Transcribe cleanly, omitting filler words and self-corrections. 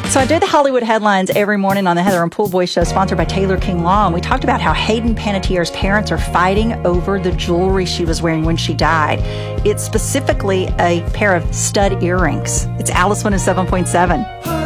So I do the Hollywood headlines every morning on the Heather and Pool Boy Show, sponsored by Taylor King Law. And we talked about how Hayden Panettiere's parents are fighting over the jewelry she was wearing when she died. It's specifically a pair of stud earrings. It's Alice 107.7.